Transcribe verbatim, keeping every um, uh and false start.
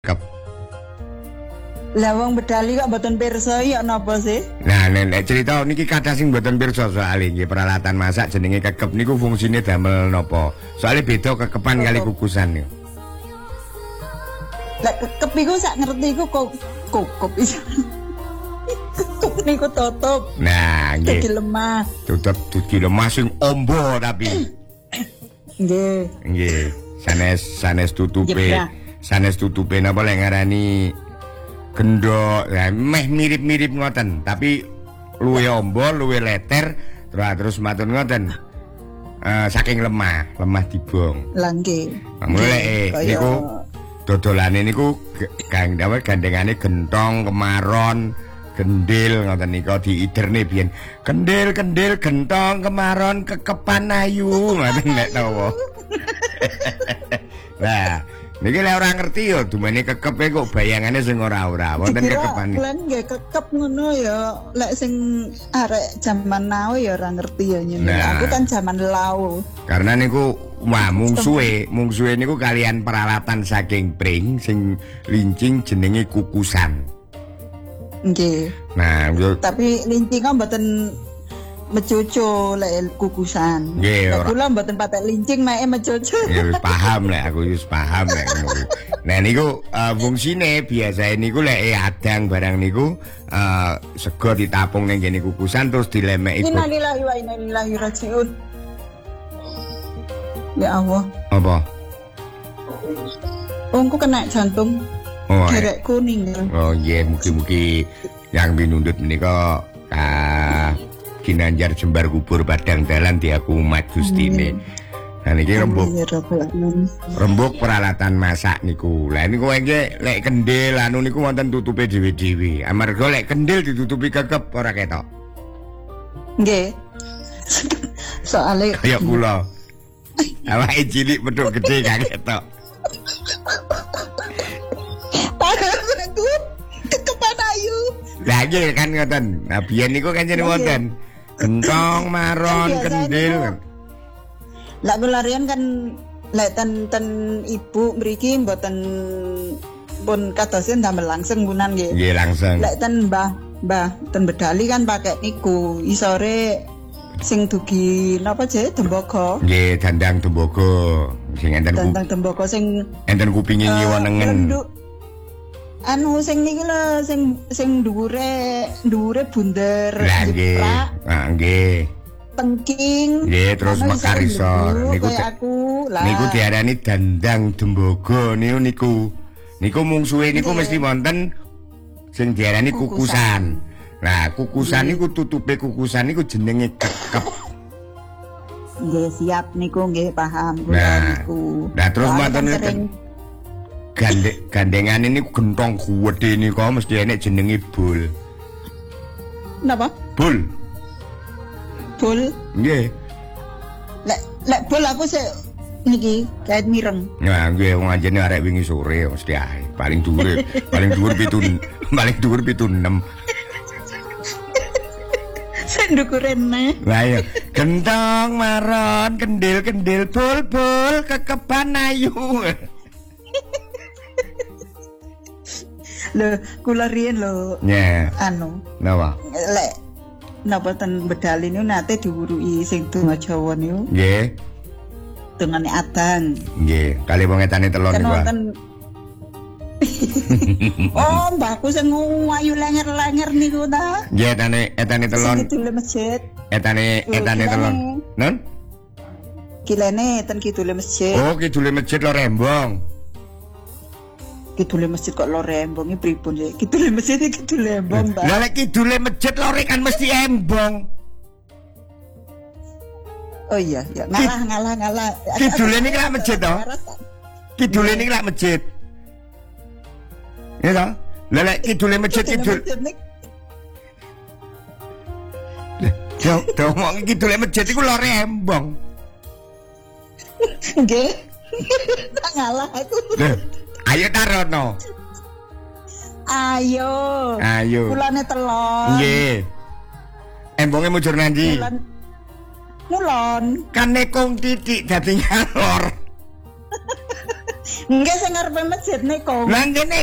Kep. Lah wong bedali kok mboten pirsa ya napa sih? Nah, nek cerita niki kathah sing mboten pirsa soal nggih peralatan masak jenenge kekep niku fungsine damel napa? Soale beda kekepan kali kukusan niku. Lah kekep iku sak ngerti iku kok kukup iso. Kekep niku tutup. Nah, nggih. Dugi lemah. Tutup dugi lemah sing ombo tapi. Nggih. Nggih. Sanes sanes tutupe. Jebrak. Sanes tutupe napa lek ngarani gendok, ya, meh mirip-mirip ngoten, tapi luwe ombo, luwe leter, terus terus matur ngoten. Uh, saking lemah, lemah dibong. Lah nggih. Mulai eh niku dodolane niku gang dawa gandengane gentong, kemaron, gendil ngoten nika diiderne biyen. Kendil, kendil, gentong, kemaron, kekepan ayu ngoten nek tawa. Nah, niki lek ora ngerti yo dumene kekepe kok bayangane sing ora-ora wonten kekepane. Lan nggih kekep ngono ya lek sing arek jaman now ya ora ngerti ya nyene. Nah, aku kan jaman lau. Karena niku wah mungsuhe, mungsuhe niku kalian peralatan saking pring sing lincing jenenge kukusan. Nggih. Nah, yo tapi lincing kan mboten mecucu lek kukusan. Nggih, ora. Kula mboten patek lincing mek mecucu. Ya wis paham lek aku wis paham lek ngono. Nah niku uh, fungsine biasa niku lek adang barang niku uh, sego ditapung ning kene kukusan terus dilemeki. Innalillahi wa inna ilaihi rajiun. Ya Allah. Apa? Wongku kena jantung. Oh, derek kuning. Oh iya, mugi-mugi yang binundut menika ah Ginanjar jembar kubur padang dalan diaku umat Gustine. Nah niki rembug. Rembug peralatan masak niku. Lah niku engke lek kendil anu niku wonten tutupe dhewe-dhewe. Amarga lek kendil ditutupi kekep ora ketok. Nggih. Soale kaya kula. Awake cilik pedhok gedhe gak ketok. Aku kekepan ayu. Lah nggih kan ngoten. Nah biyen niku kan jenenge wonten gentong, maron, kendil. Lah kelarian kan lek ten ten ibu mriki mboten pun kadosen damel langsung punan nggih. Nggih langsung. Lek ten Mbah, Mbah ten bedali kan pakai niku. Isore sing dugi napa je tembaga. Nggih, dandang tembaga. Sing enten dandang tembaga sing enten kupinge nyiwonengen. Anu sing niki lho sing sing dhuwure dhuwure bunder jeplak. Lah nggih. Tengking. Nggih, terus mekarisor. Niku aku. Lah. Niku diarani dandang dembaga niku niku. Niku mungsuhe niku mesti wonten sing diarani kukusan. Nah, kukusan niku tutupe kukusan niku jenenge kekep. Nggih, siap niku nggih paham kula nah, niku. Nah, terus wonten Gandeng gandengan ini gentong gede niku mesti enek jenenge bul. Napa? Bul. Bul. Nggih. Lek lek bul aku sik niki kaet mireng. Nah, nggih wong anjene arek wingi sore mesti ae. Paling dhuwur paling dhuwur pitu paling dhuwur pitu enam. Sing ndukurene. Lah ya, gentong maron, kendil-kendil bul-bul kekeban ayu. Lho, kula riyen lho. Yeah. Anu. Napa? Lek napa ten bedali niku nate diwuruki sing donga Jawa niku. Nggih. Dongane adang. Nggih, kali wong etane telon niku. Wonten Oh, mbahku sing ayu lenger-lenger niku ta. Nggih, etane etane telon. Kidule masjid. Etane etane telon. Nun? Kilene ten kidule masjid. Oh, kidule masjid lho Rembong. Kidule masjid kok lore embonge pripun ya? Kidule masjid iki kidule embong, Mbak. Lah lek kidule masjid lore kan mesti embong. Oh iya, ya ngalah ngalah ngalah. Kidule niki lak masjid to? Kidule niki lak masjid. Ya toh? Lah lek kidule masjid kidul. Yo, ngomong kidule masjid iku lore embong. Nggih. Tak ngalah aku. Ayo tarono. Ayo. Ayo. Kulane telon. Nggih. Embonge mujur nanti. Mulon. Kan nekung titik dadi ngalor. Nggih sing ngarepe masjid niku. Nang kene